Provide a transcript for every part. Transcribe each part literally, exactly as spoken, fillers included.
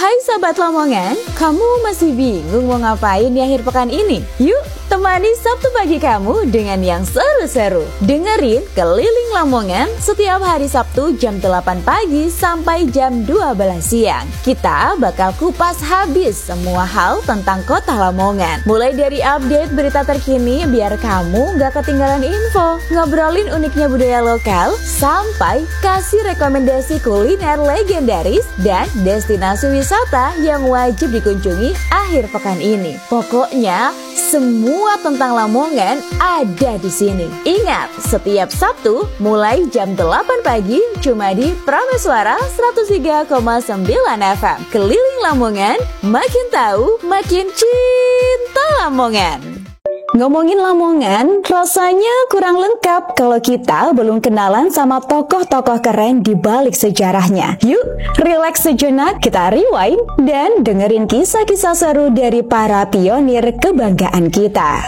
Hai Sobat Lamongan, kamu masih bingung mau ngapain di akhir pekan ini? Yuk, temani Sabtu pagi kamu dengan yang seru-seru. Dengerin Keliling Lamongan setiap hari Sabtu jam delapan pagi sampai jam dua belas siang. Kita bakal kupas habis semua hal tentang kota Lamongan. Mulai dari update berita terkini biar kamu gak ketinggalan info, ngobrolin uniknya budaya lokal, sampai kasih rekomendasi kuliner legendaris dan destinasi wisata yang wajib dikunjungi akhir pekan ini. Pokoknya semua tentang Lamongan ada di sini. Ingat, setiap Sabtu mulai jam delapan pagi cuma di Prameswara seratus tiga koma sembilan F M. Keliling Lamongan, makin tahu, makin cinta Lamongan. Ngomongin Lamongan, rasanya kurang lengkap kalau kita belum kenalan sama tokoh-tokoh keren di balik sejarahnya. Yuk, relax sejenak, kita rewind dan dengerin kisah-kisah seru dari para pionir kebanggaan kita.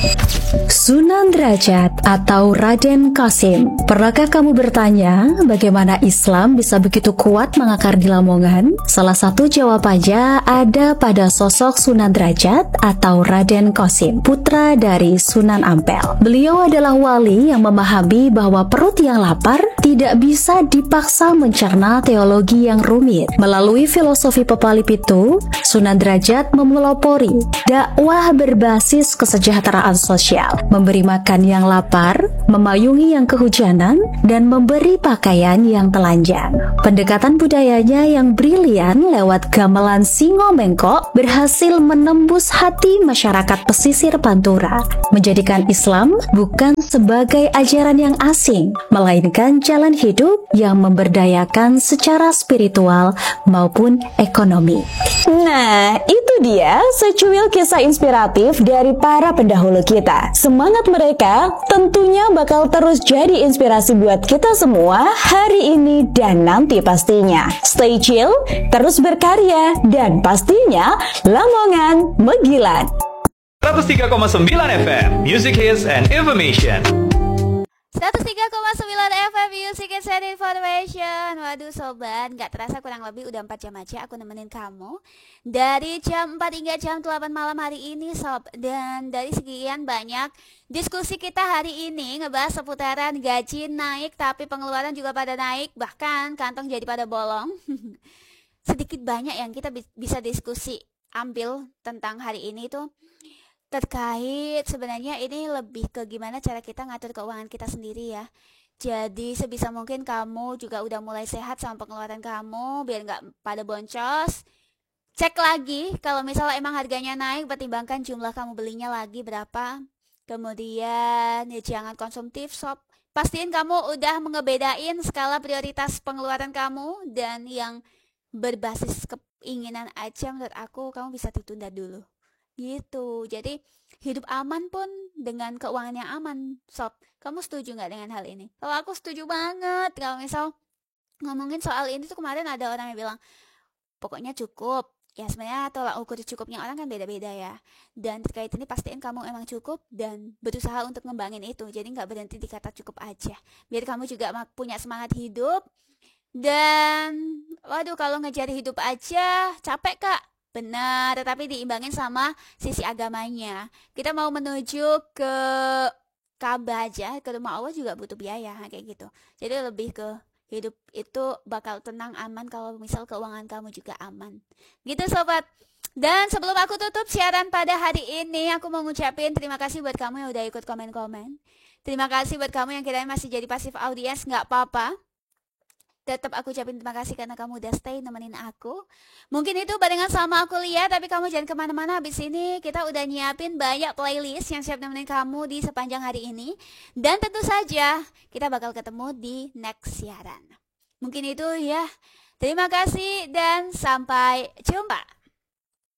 Sunan Derajat atau Raden Kasim. Pernahkah kamu bertanya bagaimana Islam bisa begitu kuat mengakar di Lamongan? Salah satu jawabannya ada pada sosok Sunan Derajat atau Raden Kasim, putra dari Sunan Ampel. Beliau adalah wali yang memahami bahwa perut yang lapar tidak bisa dipaksa mencerna teologi yang rumit. Melalui filosofi pepalip itu, Sunan Derajat memelopori dakwah berbasis kesejahteraan sosial, memberi makan yang lapar, memayungi yang kehujanan, dan memberi pakaian yang telanjang. Pendekatan budayanya yang brilian lewat gamelan Singo Mengkok berhasil menembus hati masyarakat pesisir Pantura, menjadikan Islam bukan sebagai ajaran yang asing, melainkan jalan hidup yang memberdayakan secara spiritual maupun ekonomi. Nah, itu dia secuil kisah inspiratif dari para pendahulu kita. Semangat mereka tentunya bakal terus jadi inspirasi buat kita semua hari ini dan nanti pastinya. Stay chill, terus berkarya, dan pastinya Lamongan Megilat. seratus tiga koma sembilan F M, Music Hits and Information. seratus tiga koma sembilan F M Music Hits and Information. Waduh sobat, gak terasa kurang lebih udah empat jam aja aku nemenin kamu dari jam empat hingga jam delapan malam hari ini sob. Dan dari sekian banyak diskusi kita hari ini ngebahas seputaran gaji naik tapi pengeluaran juga pada naik, bahkan kantong jadi pada bolong. Sedikit banyak yang kita bisa diskusi ambil tentang hari ini tuh terkait sebenarnya ini lebih ke gimana cara kita ngatur keuangan kita sendiri ya. Jadi sebisa mungkin kamu juga udah mulai sehat sama pengeluaran kamu biar nggak pada boncos. Cek lagi kalau misalnya emang harganya naik, pertimbangkan jumlah kamu belinya lagi berapa. Kemudian ya jangan konsumtif sob. Pastiin kamu udah mengebedain skala prioritas pengeluaran kamu, dan yang berbasis keinginan aja menurut aku kamu bisa ditunda dulu. Gitu. Jadi hidup aman pun dengan keuangan yang aman sob. Kamu setuju nggak dengan hal ini? Kalau aku setuju banget. Kalau misal ngomongin soal ini tuh kemarin ada orang yang bilang pokoknya cukup. Ya sebenarnya tolak ukur cukupnya orang kan beda-beda ya. Dan terkait ini pastiin kamu emang cukup dan berusaha untuk ngembangin itu. Jadi nggak berhenti di kata cukup aja. Biar kamu juga punya semangat hidup. Dan waduh kalau ngejar hidup aja capek kak. Benar, tetapi diimbangin sama sisi agamanya. Kita mau menuju ke Ka'bah aja, ke rumah Allah juga butuh biaya, kayak gitu. Jadi lebih ke hidup itu bakal tenang, aman kalau misal keuangan kamu juga aman. Gitu sobat. Dan sebelum aku tutup siaran pada hari ini, aku mau ngucapin terima kasih buat kamu yang udah ikut komen-komen. Terima kasih buat kamu yang kirain masih jadi pasif audiens, nggak apa-apa. Tetap aku ucapin terima kasih karena kamu udah stay nemenin aku. Mungkin itu barengan sama aku lihat, tapi kamu jangan kemana-mana. Habis ini kita udah nyiapin banyak playlist yang siap nemenin kamu di sepanjang hari ini. Dan tentu saja kita bakal ketemu di next siaran. Mungkin itu ya. Terima kasih dan sampai jumpa.